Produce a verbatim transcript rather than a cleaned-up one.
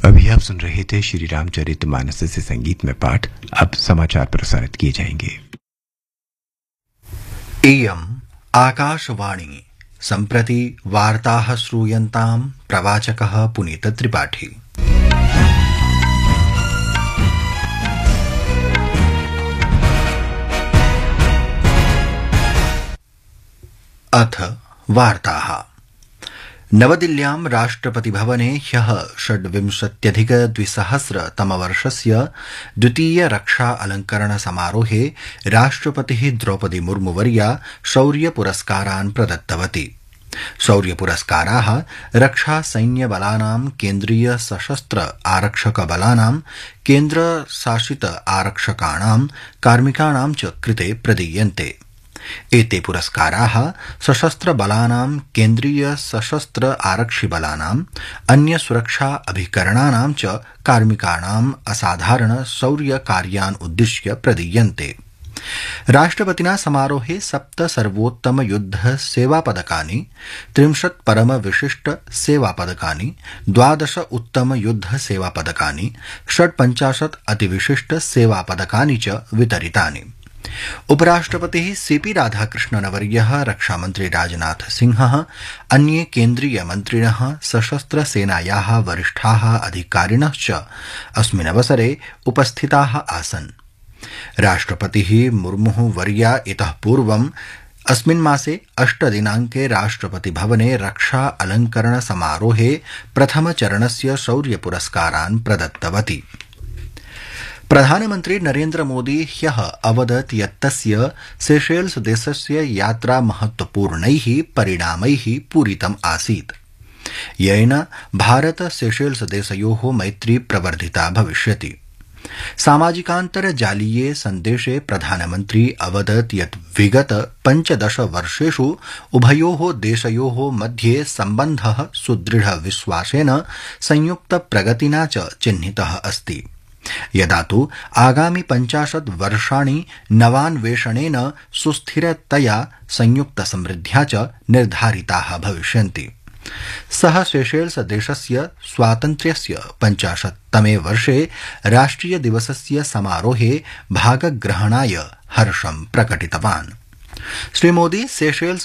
अभी आप सुन रहे थे श्री रामचरितमानस से संगीत में पाठ। अब समाचार प्रसारित किए जाएंगे। इयम् आकाशवाणी। सम्प्रति वार्ताः श्रूयन्ताम् प्रवाचकः पुनीत त्रिपाठी। अथ वार्ताः। नवदिल्ल्यां राष्ट्रपतिभवने ह्यः षड्विंशत्यधिकद्विसहस्रतमवर्षस्य द्वितीय रक्षा अलङ्करण समारोहे राष्ट्रपतिः द्रौपदी मुर्मुवर्या शौर्यपुरस्कारान् प्रदत्तवती। शौर्यपुरस्काराः रक्षा सैन्यबलानां, केन्द्रीय सशस्त्र आरक्षकबलानां, केन्द्रशासित आरक्षकाणां, कार्मिकाणां च कृते प्रदीयन्ते। एते पुरस्काराः सशस्त्र बलानां, केन्द्रीय सशस्त्र आरक्षिबलानां, अन्य सुरक्षा अभिकरणानां च कार्मिकाणाम् असाधारण शौर्य कार्यान् उद्दिश्य प्रदीयन्ते। राष्ट्रपतिना समारोहे सप्त सर्वोत्तम युद्ध सेवा पदकानि, त्रिंशत् परम विशिष्ट सेवा पदकानि, द्वादश उत्तम युद्ध सेवा पदकानि, षट्पञ्चाशत् अतिविशिष्ट सेवा पदकानि च वितरितानि। उपराष्ट्रपतिः सीपी राधाकृष्णनवर्यः, रक्षामन्त्री राजनाथ सिंहः, अन्ये केन्द्रीय मन्त्रिणः, सशस्त्र सेनायाः वरिष्ठाः अधिकारिणः च अस्मिन् अवसरे उपस्थिताः आसन्। राष्ट्रपतिः मुर्मुः वर्या इतः पूर्वम् अस्मिन् मासे अष्टदिनाङ्के राष्ट्रपतिभवने रक्षा अलङ्करण समारोहे प्रथमचरणस्य शौर्यपुरस्कारान् प्रदत्तवती। प्रधानमन्त्री नरेन्द्र मोदी ह्यः अवदत् यत् तस्य सेशेल्स देशस्य यात्रा महत्वपूर्णैः परिणामैः पूरितम् आसीत्, येन भारत सेशेल्स देशयोः मैत्री प्रवर्धिता भविष्यति। सामाजिकान्तर्जालीये सन्देशे प्रधानमन्त्री अवदत् यत् विगत पञ्चदश वर्षेषु उभयोः देशयोः मध्ये सम्बन्धः सुदृढ विश्वासेन, संयुक्त प्रगतिना च चिह्नितः अस्ति। यदा तु आगामि पञ्चाशत् वर्षाणि नवान्वेषणेन, सुस्थिरतया, संयुक्त समृद्ध्या च निर्धारिताः भविष्यन्ति। सः सेशेल्स देशस्य स्वातन्त्र्यस्य पञ्चाशत्तमे वर्षे राष्ट्रिय दिवसस्य समारोहे भागग्रहणाय हर्षं प्रकटितवान्। श्रीमोदी सेशेल्स